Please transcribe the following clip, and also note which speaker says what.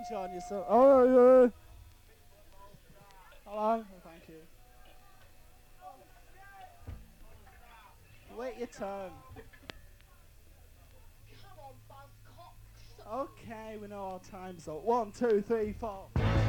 Speaker 1: John, you're so. Oh, yeah. Hello. Oh, thank you. Wait your turn. Okay, we know our time's up. 1, 2, 3, 4.